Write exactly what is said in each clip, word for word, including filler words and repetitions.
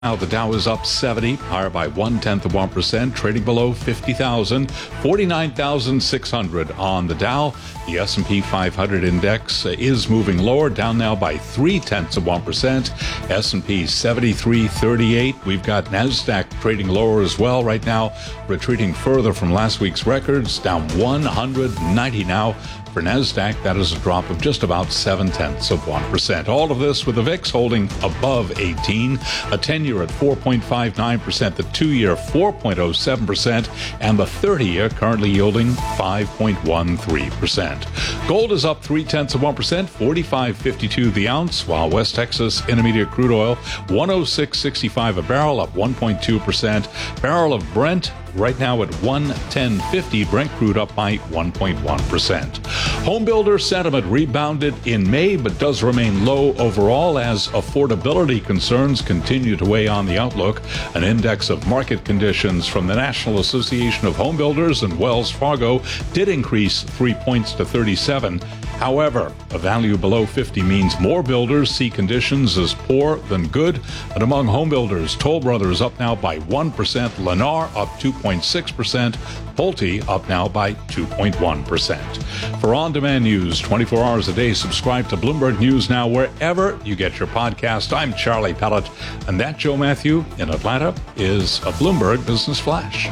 Now the Dow is up seventy, higher by one-tenth of one percent, trading below fifty thousand, forty-nine thousand six hundred on the Dow. The S and P five hundred index is moving lower, down now by three-tenths of one percent. S and P seventy-three thirty-eight. We've got NASDAQ trading lower as well right now, retreating further from last week's records, down one hundred ninety now. For NASDAQ, that is a drop of just about seven-tenths of one percent. All of this with the V I X holding above eighteen, a ten-year at four point five nine percent, the two-year four point oh seven percent, and the thirty-year currently yielding five point one three percent. Gold is up three-tenths of one percent, forty-five fifty-two the ounce, while West Texas Intermediate crude oil, one oh six sixty-five a barrel, up one point two percent. Barrel of Brent right now at one ten fifty, Brent crude up by one point one percent. Homebuilder sentiment rebounded in May, but does remain low overall as affordability concerns continue to weigh on the outlook. An index of market conditions from the National Association of Home Builders and Wells Fargo did increase three points to thirty-seven. However, a value below fifty means more builders see conditions as poor than good. And among home builders, Toll Brothers up now by one percent, Lennar up two point six percent, Pulte up now by two point one percent. For on-demand news twenty-four hours a day, subscribe to Bloomberg News Now wherever you get your podcast. I'm Charlie Pellet, and that Joe Matthew in Atlanta is a Bloomberg Business Flash.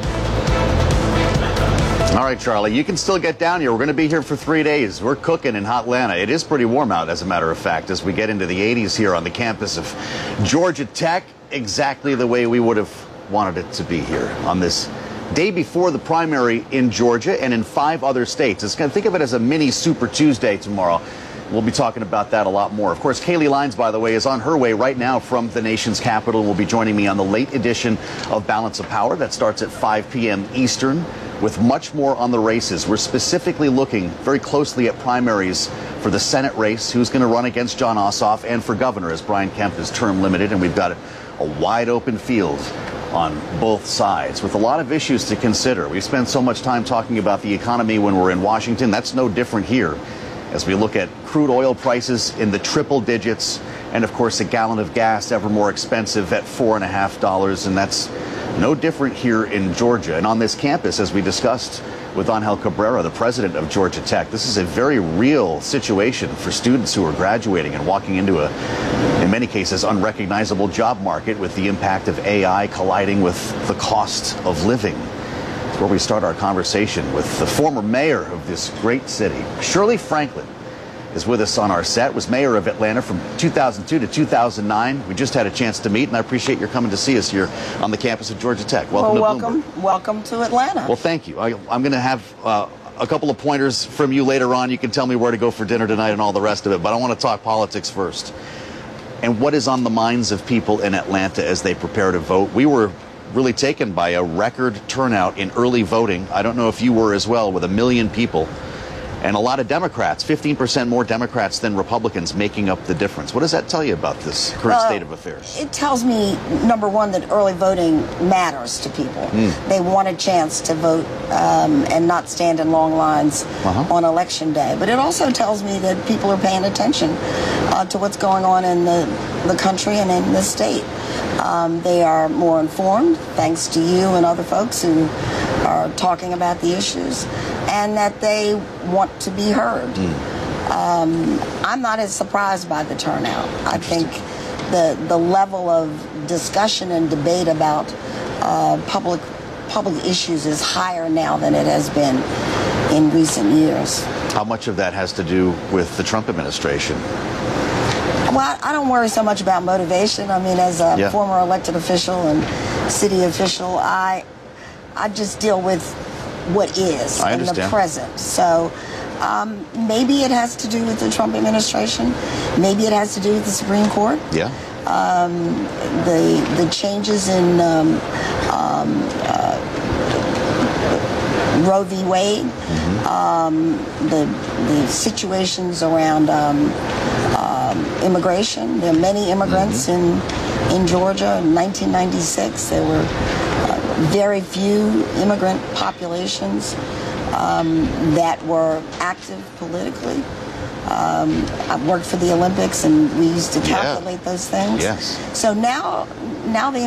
All right, Charlie, you can still get down here. We're going to be here for three days. We're cooking in Hotlanta. It is pretty warm out, as a matter of fact, as we get into the eighties here on the campus of Georgia Tech, exactly the way we would have wanted it to be here on this day before the primary in Georgia and in five other states. It's going to think of it as a mini Super Tuesday tomorrow. We'll be talking about that a lot more. Of course, Kaylee Lines, by the way, is on her way right now from the nation's capital. Will be joining me on the late edition of Balance of Power. That starts at five p.m. Eastern, with much more on the races. We're specifically looking very closely at primaries for the Senate race, who's going to run against Jon Ossoff, and for governor, as Brian Kemp is term limited. And we've got a wide open field on both sides with a lot of issues to consider. We spend so much time talking about the economy when we're in Washington. That's no different here, as we look at crude oil prices in the triple digits, and of course a gallon of gas ever more expensive at four and a half dollars, and that's no different here in Georgia. And on this campus, as we discussed with Angel Cabrera, the president of Georgia Tech, this is a very real situation for students who are graduating and walking into a, in many cases, unrecognizable job market with the impact of A I colliding with the cost of living. It's where we start our conversation with the former mayor of this great city. Shirley Franklin is with us on our set, was mayor of Atlanta from two thousand two to two thousand nine. We just had a chance to meet, and I appreciate your coming to see us here on the campus of Georgia Tech. Welcome well, to welcome, Bloomberg. Welcome to Atlanta. Well, thank you. I, I'm going to have uh, a couple of pointers from you later on. You can tell me where to go for dinner tonight and all the rest of it, but I want to talk politics first. And what is on the minds of people in Atlanta as they prepare to vote? We were really taken by a record turnout in early voting. I don't know if you were as well, with a million people. And a lot of Democrats, fifteen percent more Democrats than Republicans, making up the difference. What does that tell you about this current uh, state of affairs? It tells me, number one, that early voting matters to people. Mm. They want a chance to vote um, and not stand in long lines uh-huh. on Election Day. But it also tells me that people are paying attention uh, to what's going on in the, the country and in the state. Um, they are more informed, thanks to you and other folks who are talking about the issues, and that they want to be heard. Mm. Um, I'm not as surprised by the turnout. I think the the level of discussion and debate about uh, public public issues is higher now than it has been in recent years. How much of that has to do with the Trump administration? Well, I don't worry so much about motivation. I mean, as a yeah. former elected official and city official, I I just deal with what is I in understand. the present. So um, maybe it has to do with the Trump administration. Maybe it has to do with the Supreme Court. Yeah. Um, the the changes in um, um, uh, Roe v. Wade. Mm-hmm. um, the the situations around um, um, immigration. There are many immigrants mm-hmm. in in Georgia. In nineteen ninety-six, there were very few immigrant populations um, that were active politically. Um, I've worked for the Olympics, and we used to Yeah. calculate those things. Yes. So now, now the